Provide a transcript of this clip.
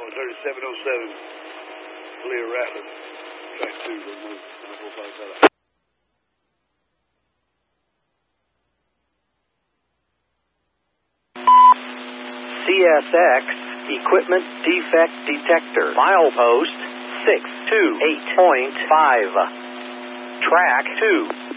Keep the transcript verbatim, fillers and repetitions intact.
Tower thirty-seven oh seven, clear Rattler. Track two, remove. nine four five seven. C S X Equipment Defect Detector. Milepost six two eight point five. Track two.